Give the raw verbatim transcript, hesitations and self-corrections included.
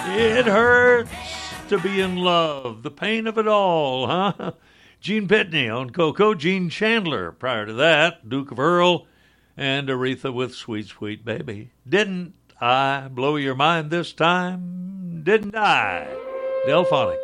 It hurts to be in love, the pain of it all, huh? Gene Pitney on Coco, Gene Chandler prior to that, Duke of Earl, and Aretha with Sweet Sweet Baby. Didn't I blow your mind this time? Didn't I? Delphonics.